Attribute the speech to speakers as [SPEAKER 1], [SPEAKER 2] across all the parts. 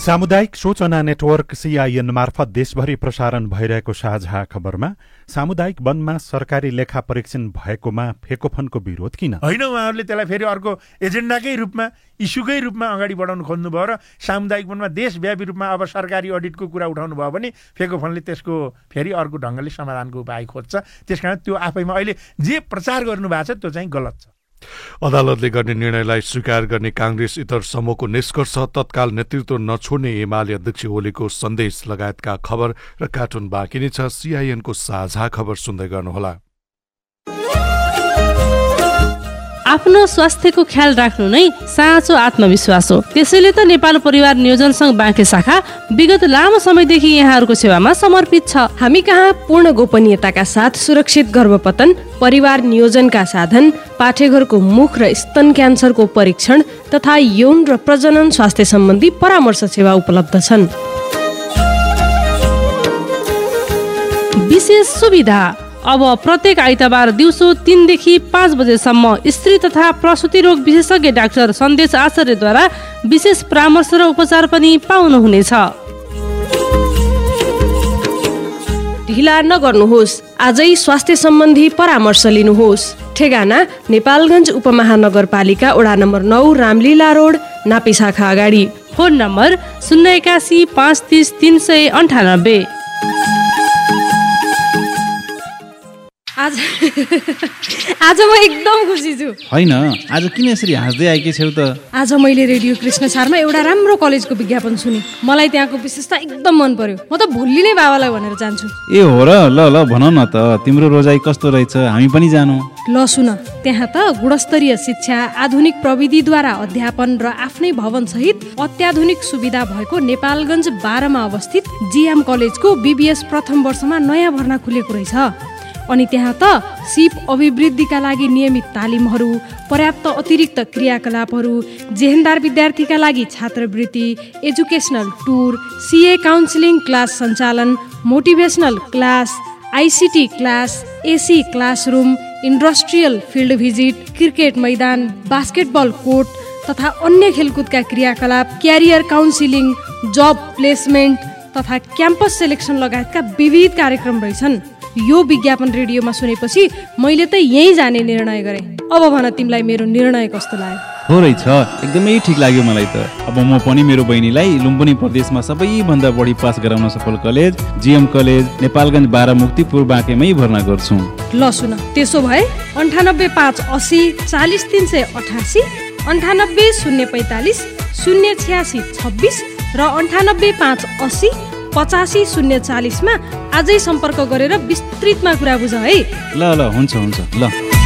[SPEAKER 1] सामुदायिक सूचना network CIN मार्फत देशभरि प्रसारण भइरहेको साझा खबरमा सामुदायिक वनमा सरकारी लेखा परीक्षण भएकोमा फेकोफनको विरोध किन?
[SPEAKER 2] होइन, उहाँहरूले त्यसलाई फेरि अर्को एजेन्डाकै रूपमा, इस्युकै रूपमा अगाडि बढाउन खोज्नुभयो र सामुदायिक वनमा देशव्यापी रूपमा अब सरकारी अडिटको कुरा उठाउनु भयो भने फेकोफनले त्यसको फेरि अर्को ढङ्गले समाधानको उपाय खोज्छ। त्यसकारण त्यो आफैमा अहिले जे प्रचार गर्नुभएको छ त्यो चाहिँ गलत छ।
[SPEAKER 3] अदालतले गर्ने निर्णयलाई स्वीकार गर्ने कांग्रेस इतर समूहको निष्कर्ष, तत्काल नेतृत्व नछोड्ने एमाले अध्यक्ष ओलीको सन्देश लगायतका खबर र कार्टुन बाँकी नै छ। CIN को साझा खबर सुन्दै गर्नुहोला।
[SPEAKER 4] आफ्नो स्वास्थ्यको ख्याल राख्नु नै साँचो आत्मविश्वास हो। त्यसैले त नेपाल परिवार नियोजन संघ बाँके शाखा विगत लामो समयदेखि यहाँहरूको सेवामा समर्पित छ।
[SPEAKER 5] हामी कहाँ पूर्ण गोपनीयताका साथ सुरक्षित गर्भपतन, परिवार नियोजनका साधन, पाठेघरको मुख र स्तन क्यान्सरको परीक्षण तथा यौन र प्रजनन स्वास्थ्य सम्बन्धी परामर्श सेवा उपलब्ध छन्।
[SPEAKER 4] विशेष सुविधा, अब प्रत्येक आइतबार दिउँसो 3 देखि 5 बजेसम्म स्त्री तथा प्रसुति रोग विशेषज्ञ डाक्टर सन्देश आचार्यद्वारा विशेष परामर्श र उपचार पनि पाउनुहुनेछ।
[SPEAKER 5] ढिला नगर्नुहोस्, आजै स्वास्थ्य सम्बन्धी परामर्श लिनुहोस्। ठेगाना नेपालगञ्ज उपमहानगरपालिका वडा नम्बर 9 रामलीला रोड, नापी शाखा अगाडि।
[SPEAKER 4] Phone number 081 530 398।
[SPEAKER 5] आज म एकदम खुसी छु।
[SPEAKER 6] होइन, आज किन यसरी हाँस्दै आएकी छेउ त?
[SPEAKER 5] आज मैले रेडियो कृष्ण सारमा एउटा राम्रो कलेजको विज्ञापन सुने। मलाई त्यहाँको विशेषता एकदम मन पर्यो। म त भोलि नै बाबालाई भनेर जान्छु।
[SPEAKER 6] ए हो र? ल भन न त, तिम्रो रोजाइ कस्तो रहेछ? हामी पनि जानु।
[SPEAKER 5] ल सुन, त्यहाँ त गुणस्तरीय शिक्षा, आधुनिक प्रविधिद्वारा अध्यापन र आफ्नै भवन सहित अत्याधुनिक सुविधा भएको नेपालगञ्ज 12 मा अवस्थित GM कलेजको BBS प्रथम वर्षमा नयाँ भर्ना खुलेको रहेछ। अनि त्यहाँ त सिप अभिवृद्धिका लागि नियमित तालिमहरू, पर्याप्त अतिरिक्त क्रियाकलापहरू, जेहेन्दार विद्यार्थीका लागि छात्रवृत्ति, educational tour, CA counselling class सञ्चालन, motivational class, ICT class, AC classroom, industrial field visit, cricket मैदान, बास्केटबल कोर्ट तथा अन्य खेलकुदका क्रियाकलाप, क्यारियर काउन्सिलिङ, जब प्लेसमेन्ट तथा क्याम्पस सेलेक्सन लगायतका विविध कार्यक्रम रहेछन्। यो विज्ञापन रेडियोमा सुनेपछि मैले त यहीँ जाने निर्णय गरेँ। अब भन, तिमीलाई मेरो निर्णय कस्तो लाग्यो?
[SPEAKER 6] हो रहेछ, एकदमै ठिक लाग्यो मलाई त। अब म पनि मेरो बहिनीलाई लुम्बिनी प्रदेशमा सबैभन्दा बढी पास गराउन सफल कलेज GM कलेज नेपालगञ्ज 12 मुक्तिपुर बाँकेमै भर्ना गर्छु।
[SPEAKER 5] ल सुन, त्यसो भए 98 580 40 388, 98 045 086 26 र 98 580 85 040 मा आजै सम्पर्क गरेर विस्तृतमा कुरा बुझ है।
[SPEAKER 6] ल हुन्छ ल।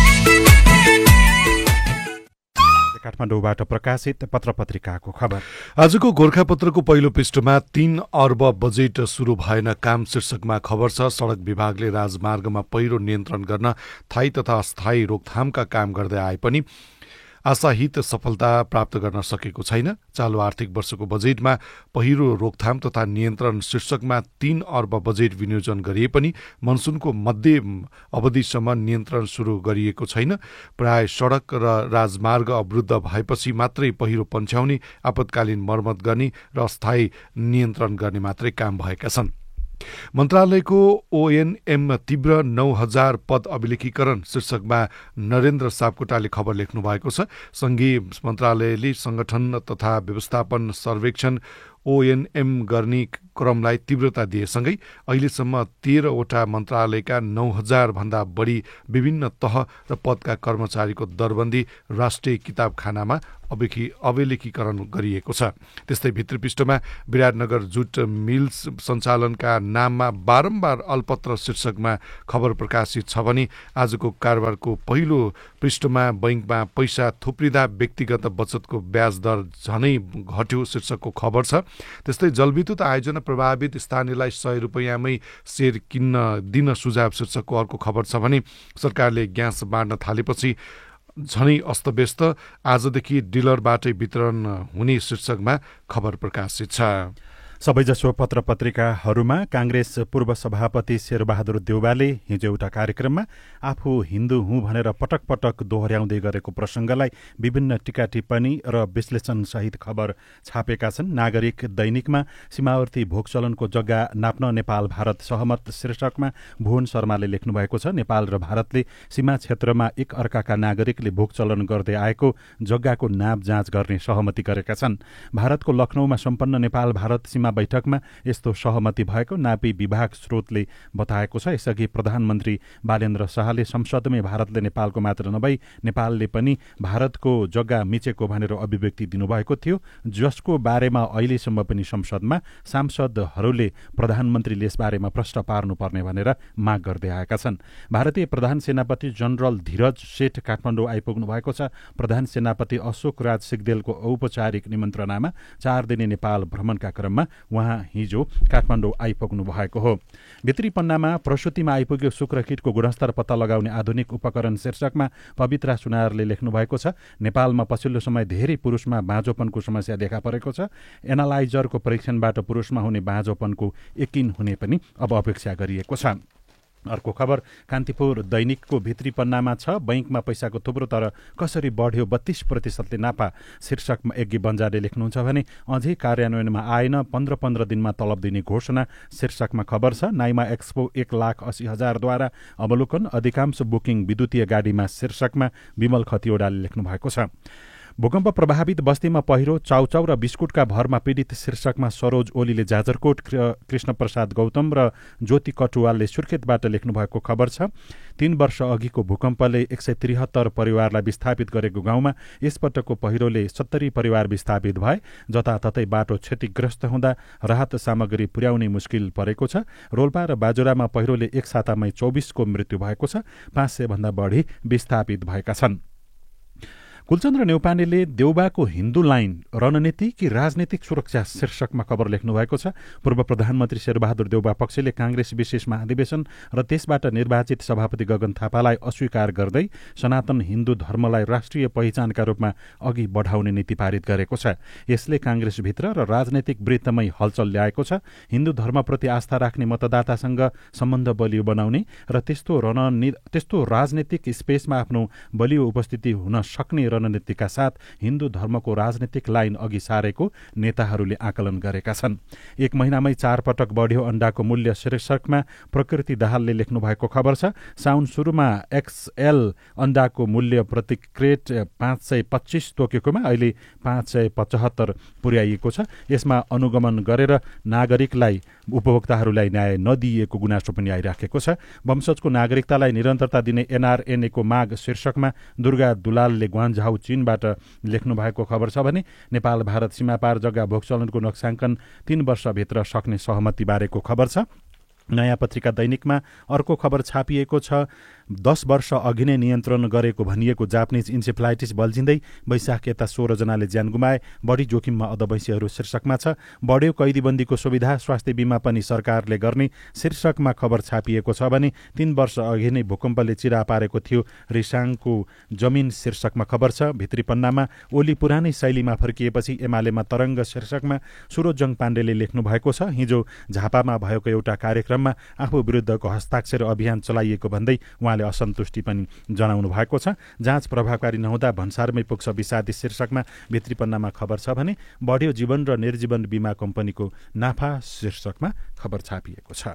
[SPEAKER 1] काठमाडौँबाट प्रकाशित पत्रपत्रिकाको खबर।
[SPEAKER 3] आजको गोरखापत्रको पहिलो पृष्ठमा 3 अर्ब बजेट सुरु भएन काम शीर्षकमा खबर छ। सड़क विभागले राजमार्गमा पहिरो नियन्त्रण गर्न स्थायी तथा अस्थायी रोकथामका काम गर्दै आए पनि आशाहित सफलता प्राप्त गर्न सकेको छैन। चालु आर्थिक वर्षको बजेटमा पहिरो रोकथाम तथा नियन्त्रण शीर्षकमा 3 अर्ब बजेट विनियोजन गरिए पनि मनसुनको मध्य अवधिसम्म नियन्त्रण सुरु गरिएको छैन। प्राय सड़क र राजमार्ग अवरुद्ध भएपछि मात्रै पहिरो पन्छ्याउने, आपतकालीन मर्मत गर्ने र अस्थायी नियन्त्रण गर्ने मात्रै काम भएका छन्। मन्त्रालयको ONM तीव्र 9000 पद अभिलेखीकरण शीर्षकमा नरेन्द्र सापकोटाले खबर लेख्नु भएको छ। संघीय मन्त्रालयले संगठन तथा व्यवस्थापन सर्वेक्षण ONM गर्ने क्रमलाई तीव्रता दिएसँगै अहिलेसम्म 13 वटा मन्त्रालयका 9000 भन्दा बढी विभिन्न तह र पदका कर्मचारीको दरबन्दी राष्ट्रिय किताबखानामा अभिलेखीकरण गरिएको छ। त्यस्तै भित्री पृष्ठमा विराटनगर जुट मिल्स सञ्चालनका नाममा बारम्बार अल्पत्र शीर्षकमा खबर प्रकाशित छ भने आजको कारोबारको पहिलो पृष्ठमा बैंकमा पैसा थुप्रिँदा व्यक्तिगत बचतको ब्याज दर झनै घट्यो शीर्षकको खबर छ। त्यस्तै जलविद्युत आयोजना प्रभावित स्थानीयलाई 100 रुपैयाँमै शेयर दिन सुझाव शीर्षकको अर्को खबर छ भने सरकारले ग्यास बाँड्न थालेपछि झनै अस्तव्यस्त, आजदेखि डिलरबाटै वितरण हुने शीर्षकमा खबर प्रकाशित छ।
[SPEAKER 1] सबैजसो पत्र पत्रिकाहरूमा कांग्रेस पूर्व सभापति शेरबहादुर देउवाले हिजो एउटा कार्यक्रममा आफू हिन्दू हुँ भनेर पटक पटक दोहोर्याउँदै गरेको प्रसंगलाई विभिन्न टीका टिप्पणी र विश्लेषणसहित खबर छापेका छन्। नागरिक दैनिकमा सीमावर्ती भोगचलनको जग्गा नाप्न नेपाल भारत सहमत शीर्षकमा भुवन शर्माले लेख्नु भएको छ। नेपाल र भारतले सीमा क्षेत्रमा एक अर्काका नागरिकले भोगचलन गर्दै आएको जग्गाको नाप जाँच गर्ने सहमति गरेका छन्। भारतको लखनऊमा सम्पन्न नेपाल भारत सीमा बैठकमा यस्तो सहमति भएको नापी विभाग स्रोतले बताएको छ। यसअघि प्रधानमन्त्री बालेन्द्र शाहले संसदमै भारतले नेपालको मात्र नभई नेपालले पनि भारतको जग्गा मिचेको भनेर अभिव्यक्ति दिनुभएको थियो, जसको बारेमा अहिलेसम्म पनि संसदमा सांसदहरूले प्रधानमन्त्रीले यसबारेमा प्रश्न पार्नुपर्ने भनेर माग गर्दै आएका छन्। भारतीय प्रधान सेनापति जनरल धीरज सेठ काठमाडौँ आइपुग्नु भएको छ। प्रधान सेनापति अशोक राज सिग्देलको औपचारिक निमन्त्रणामा 4 दिने नेपाल भ्रमणका क्रममा उहाँ हिजो काठमाडौँ आइपुग्नु भएको हो। भित्री पन्नामा प्रसुतिमा आइपुग्यो शुक्रकीटको गुणस्तर पत्ता लगाउने आधुनिक उपकरण शीर्षकमा पवित्रा सुनारले लेख्नु भएको छ। नेपालमा पछिल्लो समय धेरै पुरुषमा बाँझोपनको समस्या देखा परेको छ। एनालाइजरको परीक्षणबाट पुरुषमा हुने बाँझोपनको यकिन हुने पनि अब अपेक्षा गरिएको छ। अर्को खबर कान्तिपुर दैनिकको भित्री पन्नामा छ। बैंकमा पैसाको थुप्रो तर कसरी बढ्यो 32%ले नाफा शीर्षकमा यज्ञ बन्जाले लेख्नुहुन्छ भने अझै कार्यान्वयनमा आएन, 15 दिनमा तलब दिने घोषणा शीर्षकमा खबर छ। नाइमा एक्सपो 1,80,000 द्वारा अवलोकन, अधिकांश बुकिङ विद्युतीय गाडीमा शीर्षकमा विमल खतिवडाले लेख्नु भएको छ। भूकम्प प्रभावित बस्तीमा पहिरो, चाउचाउ र बिस्कुटका भरमा पीडित शीर्षकमा सरोज ओलीले जाजरकोट, कृष्ण प्रसाद गौतम र ज्योति कटुवालले सुर्खेतबाट लेख्नु भएको खबर छ। 3 वर्ष अघिको भूकम्पले 173 परिवारलाई विस्थापित गरेको गाउँमा यसपटकको पहिरोले 70 परिवार विस्थापित भए। जताततै बाटो क्षतिग्रस्त हुँदा राहत सामग्री पुर्याउनै मुस्किल परेको छ। रोल्पा र बाजुरामा पहिरोले एक सातामै 24 को मृत्यु भएको छ। 500 भन्दा बढी विस्थापित भएका छन्। कुलचन्द्र नेउपानेले देउबाको हिन्दू लाइन रणनीति कि राजनीतिक सुरक्षा शीर्षकमा खबर लेख्नु भएको छ। पूर्व प्रधानमन्त्री शेरबहादुर देउबा पक्षले कांग्रेस विशेष महाधिवेशन र त्यसबाट निर्वाचित सभापति गगन थापालाई अस्वीकार गर्दै सनातन हिन्दू धर्मलाई राष्ट्रिय पहिचानका रूपमा अघि बढाउने नीति पारित गरेको छ। यसले कांग्रेसभित्र र राजनैतिक वृत्तमै हलचल ल्याएको छ। हिन्दू धर्मप्रति आस्था राख्ने मतदातासँग सम्बन्ध बलियो बनाउने र त्यस्तो राजनीतिक स्पेसमा आफ्नो बलियो उपस्थिति हुन सक्ने रणनीतिका साथ हिन्दू धर्मको राजनीतिक लाइन अघि सारेको नेताहरूले आकलन गरेका छन्। 1 महिनामै 4 पटक बढ्यो अण्डाको मूल्य शीर्षकमा प्रकृति दाहालले लेख्नु भएको खबर छ। साउन सुरुमा XL अण्डाको मूल्य प्रति क्रेट 525 तोकेकोमा अहिले 575 पुर्याइएको छ। यसमा अनुगमन गरेर नागरिकलाई उपभोक्ताहरूलाई न्याय नदिएको गुनासो पनि आइराखेको छ। वंशजको नागरिकतालाई निरन्तरता दिने NRNA को माग शीर्षकमा दुर्गा दुलालले ग्वान्झाउ चीनबाट लेख्नु भएको खबर छ भने नेपाल भारत सीमापार जग्गा भोगचलनको नक्साङ्कन 3 वर्षभित्र सक्ने सहमति बारेको खबर छ। नयाँ पत्रिका दैनिकमा अर्को खबर छापिएको छ। 10 वर्ष अघि नै नियन्त्रण गरेको भनिएको जापानिज इन्सेफ्लाइटिस बल्झिँदै वैशाख यता 16 जनाले ज्यान गुमाए, बढी जोखिममा अधवैंशीहरू शीर्षकमा छ। बढ्यो कैदीबन्दीको सुविधा, स्वास्थ्य बीमा पनि सरकारले गर्ने शीर्षकमा खबर छापिएको छ भने 3 वर्ष अघि नै भूकम्पले चिरा पारेको थियो रिसाङको जमिन शीर्षकमा खबर छ। भित्री पन्नामा ओली पुरानै शैलीमा फर्किएपछि एमालेमा तरङ्ग शीर्षकमा सुरोजङ पाण्डेले लेख्नु भएको छ। हिजो झापामा भएको एउटा कार्यक्रममा आफू विरुद्धको हस्ताक्षर अभियान चलाइएको भन्दै उहाँले असन्तुष्टि पनि जनाउनु भएको छ। जाँच प्रभावकारी नहुँदा भन्सारमै पुग्छ विषादी शीर्षकमा भित्री पन्नामा खबर छ भने बढ्यो जीवन र निर्जीवन बीमा कम्पनीको नाफा शीर्षकमा खबर छापिएको छ।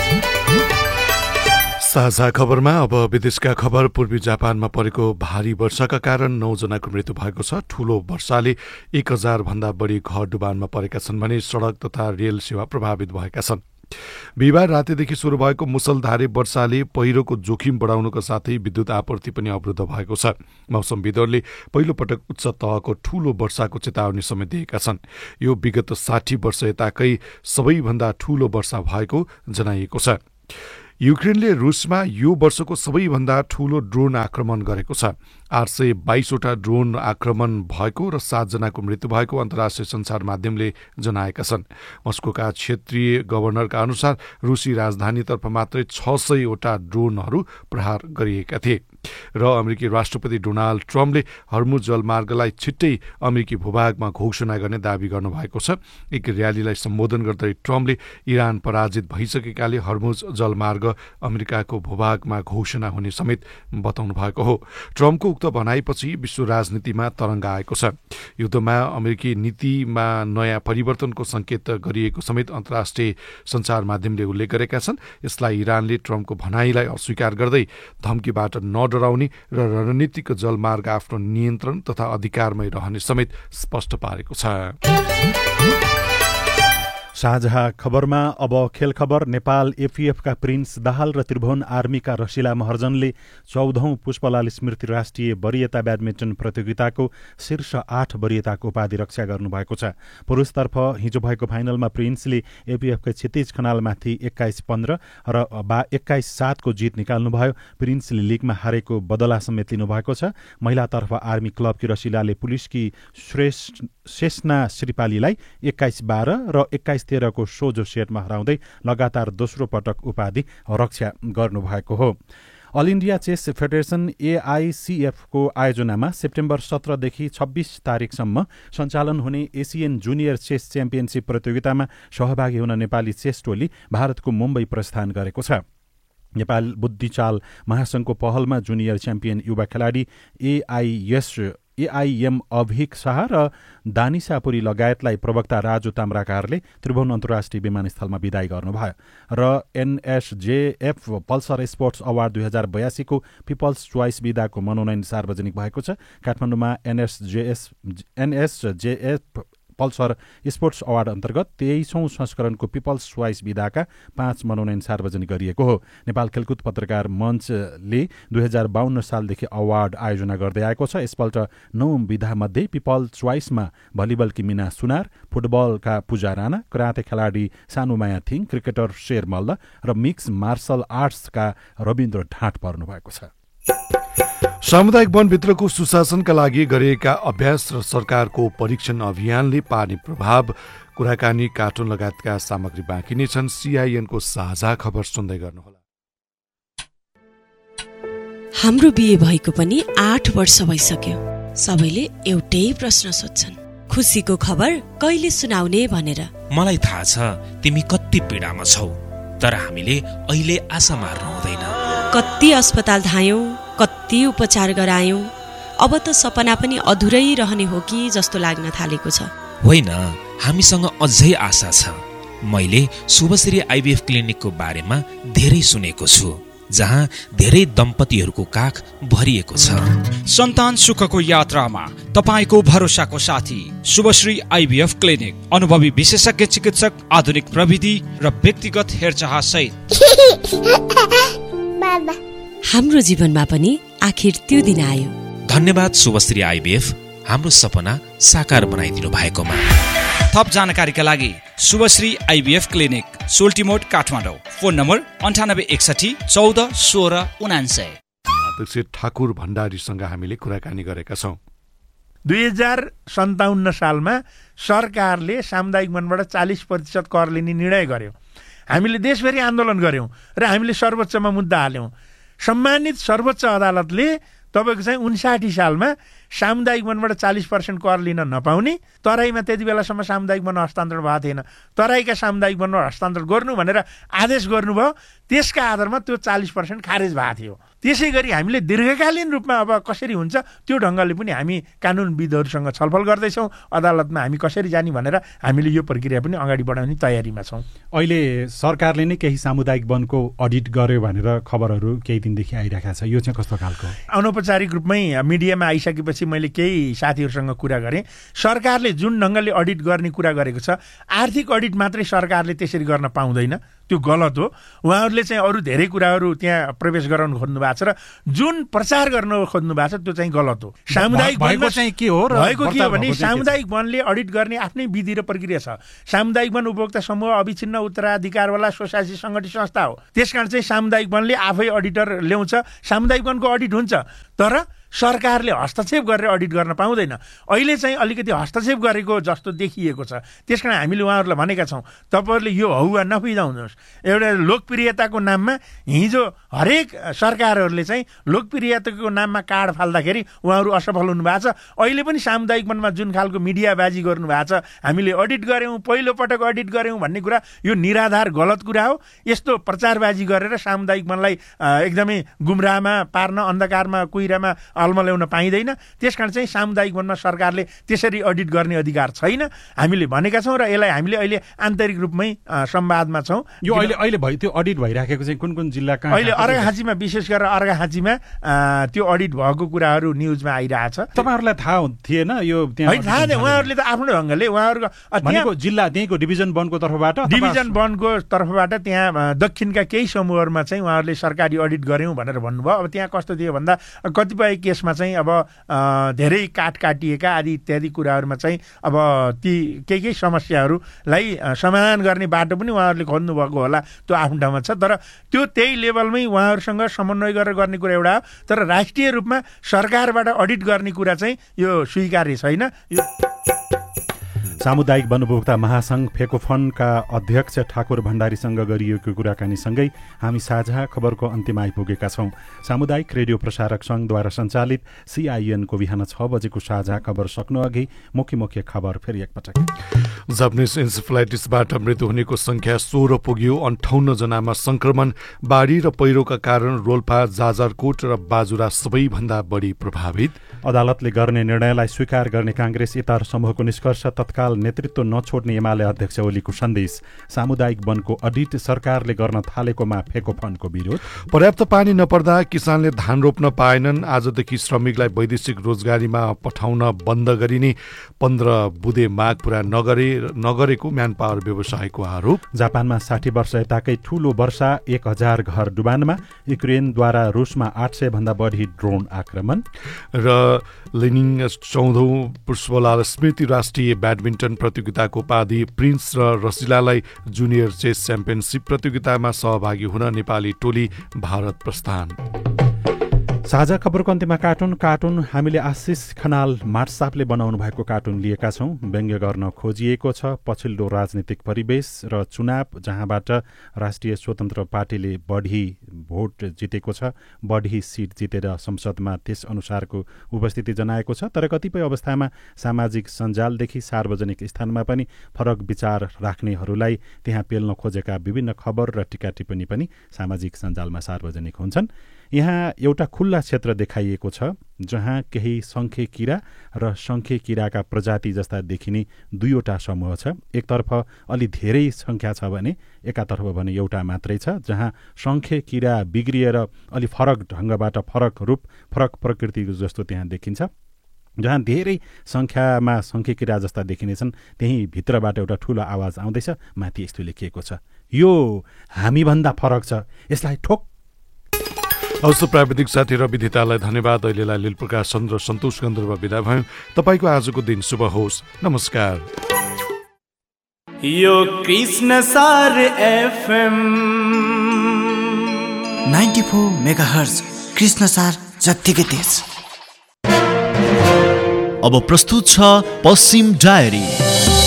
[SPEAKER 3] साझा खबरमा अब विदेशका खबर। पूर्वी जापानमा परेको भारी वर्षाका कारण 9 जनाको मृत्यु भएको छ। ठूलो वर्षाले 1000 भन्दा बढी घर डुबानमा परेका छन् भने सड़क तथा रेल सेवा प्रभावित भएका छन्। बिहिबार रातिदेखि सुरु भएको मुसलधारे वर्षाले पहिरोको जोखिम बढाउनुका साथै विद्युत आपूर्ति पनि अवरुद्ध भएको छ। मौसमविदहरूले पहिलो पटक उच्च तहको ठूलो वर्षाको चेतावनी समेत दिएका छन्। यो विगत 60 वर्ष यताकै सबैभन्दा ठूलो वर्षा भएको जनाइएको छ। युक्रेनले रुसमा यो वर्षको सबैभन्दा ठूलो ड्रोन आक्रमण गरेको छ। 822 वटा ड्रोन आक्रमण भएको र 7 जनाको मृत्यु भएको अन्तर्राष्ट्रिय सञ्चार माध्यमले जनाएका छन्। मस्कोका क्षेत्रीय गभर्नरका अनुसार रुसी राजधानीतर्फ मात्रै 600 वटा ड्रोनहरू प्रहार गरिएका थिए। र अमेरिकी राष्ट्रपति डोनाल्ड ट्रम्पले हर्मुज जलमार्गलाई छिट्टै अमेरिकी भूभागमा घोषणा गर्ने दावी गर्नुभएको छ। एक र्यालीलाई सम्बोधन गर्दै ट्रम्पले इरान पराजित भइसकेकाले हर्मुज जलमार्ग अमेरिकाको भूभागमा घोषणा हुने समेत बताउनु भएको हो। ट्रम्पको उक्त भनाइपछि विश्व राजनीतिमा तरङ्ग आएको छ। युद्धमा अमेरिकी नीतिमा नयाँ परिवर्तनको संकेत गरिएको समेत अन्तर्राष्ट्रिय सञ्चार माध्यमले उल्लेख गरेका छन्। यसलाई इरानले ट्रम्पको भनाइलाई अस्वीकार गर्दै धम्कीबाट नडराउने र रणनीतिक जलमार्ग आफ्नो नियन्त्रण तथा अधिकारमै रहने समेत स्पष्ट पारेको छ।
[SPEAKER 1] साझा खबरमा अब खेल खबर। नेपाल एफिएफका प्रिन्स दाहाल र त्रिभुवन आर्मीका रसिला महर्जनले 14औं पुष्पलाल स्मृति राष्ट्रिय वरियता ब्याडमिन्टन प्रतियोगिताको शीर्ष 8 वरियताको उपाधि रक्षा गर्नुभएको छ। पुरुषतर्फ हिजो भएको फाइनलमा प्रिन्सले एफिएफका क्षितिज खनालमाथि 21-15 र 21-7 को जित निकाल्नुभयो। प्रिन्सले लिगमा हारेको बदला समेत लिनुभएको छ। महिलातर्फ आर्मी क्लबकी रसिलाले पुलिसकी शेषना श्रीपालीलाई 21-12 र 21-13 को सोझो सेटमा हराउँदै लगातार दोस्रो पटक उपाधि रक्षा गर्नुभएको हो। All India chess federation AICF को आयोजनामा सेप्टेम्बर 17 देखि 26 तारिकसम्म सञ्चालन हुने एसियन जुनियर चेस च्याम्पियनसिप प्रतियोगितामा सहभागी हुन नेपाली चेस टोली भारतको मुम्बई प्रस्थान गरेको छ। नेपाल बुद्धिचाल महासंघको पहलमा जुनियर च्याम्पियन युवा खेलाडी AIM अभिक शाह र दानिसापुरी लगायतलाई प्रवक्ता राजु ताम्राकारले त्रिभुवन अन्तर्राष्ट्रिय विमानस्थलमा विदाई गर्नुभयो र NSJF पल्सर स्पोर्ट्स अवार्ड 2082 को पिपल्स चोइस विधाको मनोनयन सार्वजनिक भएको छ। काठमाडौँमा NSJF पल्सर स्पोर्ट्स अवार्ड अन्तर्गत 23औं संस्करणको पिपल्स चोइस विधाका 5 मनोनयन सार्वजनिक गरिएको हो। नेपाल खेलकुद पत्रकार मञ्चले 2052 सालदेखि अवार्ड आयोजना गर्दै आएको छ। यसपल्ट 9 विधामध्ये पिपल्स चोइसमा भलिबलकी मिना सुनार, फुटबलका पूजा राणा, कराते खेलाडी सानुमाया थिङ, क्रिकेटर शेर मल्ल र मिक्स मार्शल आर्ट्सका रविन्द्र ढाँट पर्नुभएको छ।
[SPEAKER 3] सामुदायिक वनभित्रको सुशासनका लागि गरिएका अभ्यास र सरकारको परीक्षण अभियानले पार्ने प्रभाव, कुराकानी, कार्टुन लगायतका सामग्री बाँकी नै छन्। CIN को साझा खबर सुन्दै गर्नुहोला।
[SPEAKER 7] हाम्रो बिहे भएको पनि 8 वर्ष भइसक्यो। सबैले एउटै प्रश्न सोध्छन्, खुसीको खबर कहिले सुनाउने भनेर।
[SPEAKER 8] मलाई थाहा छ तिमी कति पीडामा छौ, तर हामीले अहिले आशा मार्नु हुँदैन।
[SPEAKER 7] कति अस्पताल धायौं, कति उपचार गरायौं, अब त सपना पनि अधुरै रहने हो कि जस्तो लाग्न थालेको छ।
[SPEAKER 8] होइन, हामीसँग अझै आशा छ। मैले शुभश्री IVF क्लिनिकको बारेमा धेरै सुनेको छु, जहाँ धेरै दम्पतिहरूको काख भरिएको छ।
[SPEAKER 9] सन्तान सुखको यात्रामा तपाईको भरोसाको साथी शुभश्री IVF क्लिनिक, अनुभवी विशेषज्ञ चिकित्सक, आधुनिक प्रविधि र व्यक्तिगत हेरचाह सहित।
[SPEAKER 7] हाम्रो जीवनमा पनि आखिर त्यो दिन आयो।
[SPEAKER 8] धन्यवाद शुभश्री IVF, हाम्रो सपना साकार बनाइदिनु भएकोमा।
[SPEAKER 9] थप जानकारीका लागि Shubhashree IVF clinic, सोल्टिमोड, Kathmandu. Phone number 9861 14 16 99।
[SPEAKER 3] अध्यक्ष ठाकुर भण्डारीसँग हामीले कुराकानी गरेका छौँ।
[SPEAKER 2] 2057 सालमा सरकारले सामुदायिक वनबाट 40% कर लिने निर्णय गर्यो। हामीले देशभरि आन्दोलन गर्यौं र हामीले सर्वोच्चमा मुद्दा हाल्यौं। सम्मानित सर्वोच्च अदालतले तपाईँको चाहिँ 59 सालमा सामुदायिक वनबाट 40% कर लिन नपाउने, तराईमा त्यति बेलासम्म सामुदायिक वन हस्तान्तरण भएको थिएन, तराईका सामुदायिक वनमा हस्तान्तरण गर्नु भनेर आदेश गर्नुभयो। त्यसका आधारमा त्यो 40% खारेज भएको थियो। त्यसै गरी हामीले दीर्घकालीन रूपमा अब कसरी हुन्छ त्यो ढङ्गले पनि हामी कानुनविदहरूसँग छलफल गर्दैछौँ। अदालतमा हामी कसरी जाने भनेर हामीले यो प्रक्रिया पनि अगाडि बढाउने तयारीमा छौँ।
[SPEAKER 1] अहिले सरकारले नै केही सामुदायिक वनको अडिट गर्यो भनेर खबरहरू केही दिनदेखि आइरहेको छ। यो चाहिँ कस्तो खालको?
[SPEAKER 2] अनौपचारिक रूपमै मिडियामा आइसकेपछि मैले केही साथीहरूसँग कुरा गरेँ। सरकारले जुन ढङ्गले अडिट गर्ने कुरा गरेको छ, आर्थिक अडिट मात्रै सरकारले त्यसरी गर्न पाउँदैन, त्यो गलत हो। उहाँहरूले चाहिँ अरू धेरै कुराहरू त्यहाँ प्रवेश गराउनु खोज्नु भएको छ र जुन प्रचार गर्न खोज्नु भएको छ त्यो चाहिँ गलत हो। सामुदायिक वनमा
[SPEAKER 1] चाहिँ के हो र
[SPEAKER 2] भएको के हो भने सामुदायिक वनले अडिट गर्ने आफ्नै विधि र प्रक्रिया छ। सामुदायिक वन उपभोक्ता समूह अविच्छिन्न उत्तराधिकारवाला स्वशासी सङ्गठित संस्था हो। त्यसकारण चाहिँ सामुदायिक वनले आफै अडिटर ल्याउँछ, सामुदायिक वनको अडिट हुन्छ। तर सरकारले हस्तक्षेप गरेर अडिट गर्न पाउँदैन। अहिले चाहिँ अलिकति हस्तक्षेप गरेको जस्तो देखिएको छ। त्यसकारण हामीले उहाँहरूलाई भनेका छौँ, तपाईँहरूले यो हौवा नफिजाउनुहोस्। एउटा लोकप्रियताको नाममा हिजो हरेक सरकारहरूले चाहिँ लोकप्रियताको नाममा कार्ड फाल्दाखेरि उहाँहरू असफल हुनुभएको छ। अहिले पनि सामुदायिक वनमा जुन खालको मिडियाबाजी गर्नुभएको छ, हामीले अडिट गऱ्यौँ, पहिलो पटक अडिट गऱ्यौँ भन्ने कुरा यो निराधार गलत कुरा हो। यस्तो प्रचारबाजी गरेर सामुदायिक वनलाई एकदमै गुमराहमा पार्न, अन्धकारमा कुहिरामा अल्मल्याउन पाइँदैन। त्यसकारण चाहिँ सामुदायिक वनमा सरकारले त्यसरी अडिट गर्ने अधिकार छैन, हामीले भनेका छौँ। र यसलाई हामीले अहिले आन्तरिक रूपमै संवादमा छौँ।
[SPEAKER 1] यो अहिले त्यो अडिट भइराखेको चाहिँ कुन कुन जिल्लाका?
[SPEAKER 2] अहिले अर्घाखाँचीमा, विशेष गरेर अर्घाखाँचीमा त्यो अडिट भएको कुराहरू न्युजमा आइरहेछ।
[SPEAKER 1] तपाईँहरूलाई थाहा थिएन यो?
[SPEAKER 2] थाहा थिएन, उहाँहरूले त आफ्नो ढङ्गले उहाँहरूको
[SPEAKER 1] जिल्ला त्यहीँको डिभिजन वनको तर्फबाट त्यहाँ दक्षिणका केही समूहहरूमा चाहिँ उहाँहरूले सरकारी अडिट गऱ्यौँ भनेर भन्नुभयो। अब त्यहाँ कस्तो थियो भन्दा कतिपय केसमा चाहिँ अब धेरै काटिएका आदि इत्यादि कुराहरूमा चाहिँ अब ती केही समस्याहरूलाई समाधान गर्ने बाटो पनि उहाँहरूले खोज्नुभएको होला, त्यो आफ्नो ठाउँमा छ। तर त्यो त्यही लेभलमै उहाँहरूसँग समन्वय गरेर गर्ने कुरा एउटा हो। तर राष्ट्रिय रूपमा सरकारबाट अडिट गर्ने कुरा चाहिँ यो स्वीकार्य छैन। सामुदायिक वनोपभोक्ता महासङ्घ फेकोफनका अध्यक्ष ठाकुर भण्डारीसँग गरिएको कुराकानीसँगै हामी साझा खबरको अन्त्यमा आइपुगेका छौँ। सामुदायिक रेडियो प्रसारक सङ्घद्वारा सञ्चालित CIN को बिहान 6 बजेको साझा खबर सक्नु अघि मुख्य खबर फेरि एकपटक।
[SPEAKER 3] जापानिज इन्सेफेलाइटिसबाट मृत्यु हुनेको संख्या 16 पुग्यो। 58 जनामा संक्रमण। बाढी र पहिरोका कारण रोल्पा, जाजरकोट र बाजुरा सबैभन्दा बढी प्रभावित।
[SPEAKER 1] अदालतले गर्ने निर्णयलाई स्वीकार गर्ने काङ्ग्रेस इतर समूहको निष्कर्ष। तत्काल नेतृत्व नछोड्ने एमाले अध्यक्ष ओलीको सन्देश। सामुदायिक वनको अडिट सरकारले गर्न थालेकोमा फेकोफनको विरोध।
[SPEAKER 3] पर्याप्त पानी नपर्दा किसानले धान रोप्न पाएनन्। आजदेखि श्रमिकलाई वैदेशिक रोजगारीमा पठाउन बन्द गरिने 15 बुँदे माग पूरा नगरेको म्यान पावर व्यवसायको आरोप।
[SPEAKER 1] जापानमा 60 वर्ष यताकै ठूलो वर्षा, 1000 घर डुबानमा। युक्रेनद्वारा रुसमा 800 भन्दा बढी ड्रोन आक्रमण।
[SPEAKER 3] र लेनिङ 14औं पुष्पलाल स्मृति राष्ट्रिय ब्याडमिन्टन प्रतियोगिताको उपाधि प्रिन्स र रसिलालाई जुनियर चेस च्याम्पियनसिप प्रतियोगितामा सहभागी हुन नेपाली टोली भारत प्रस्थान।
[SPEAKER 1] साझा खबरको अन्त्यमा कार्टुन हामीले आशिष खनाल माटसापले बनाउनु भएको कार्टुन लिएका छौँ। व्यङ्ग्य गर्न खोजिएको छ पछिल्लो राजनीतिक परिवेश र चुनाव, जहाँबाट राष्ट्रिय स्वतन्त्र पार्टीले बढी भोट जितेको छ, बढी सिट जितेर संसदमा त्यस अनुसारको उपस्थिति जनाएको छ। तर कतिपय अवस्थामा सामाजिक सञ्जालदेखि सार्वजनिक स्थानमा पनि फरक विचार राख्नेहरूलाई त्यहाँ पेल्न खोजेका विभिन्न खबर र टिका टिप्पणी पनि सामाजिक सञ्जालमा सार्वजनिक हुन्छन्। यहाँ एउटा खुल्ला क्षेत्र देखाइएको छ जहाँ केही शङ्खे किरा र शङ्खे किराका प्रजाति जस्ता देखिने दुईवटा समूह छ। एकतर्फ अलि धेरै सङ्ख्या छ भने एकातर्फ भने एउटा मात्रै छ, जहाँ शङ्खे किरा बिग्रिएर अलि फरक ढङ्गबाट फरक रूप, फरक प्रकृति जस्तो त्यहाँ देखिन्छ। जहाँ धेरै सङ्ख्यामा शङ्खे किरा जस्ता देखिनेछन् त्यही भित्रबाट एउटा ठुलो आवाज आउँदैछ। माथि यस्तो लेखिएको छ, यो हामीभन्दा फरक छ, यसलाई ठोक।
[SPEAKER 3] हवस्, प्राविधिक साथी रवि धितालाई धन्यवाद। अहिलेलाई लील प्रकाशन र सन्तोष गन्धर्व विदा भयौँ। तपाईँको आजको दिन शुभ होस्। नमस्कार।
[SPEAKER 10] यो कृष्ण सार FM 94 मेगाहर्ज कृष्ण सार जत्तिकै तेज।
[SPEAKER 11] अब प्रस्तुत छ पश्चिम डायरी।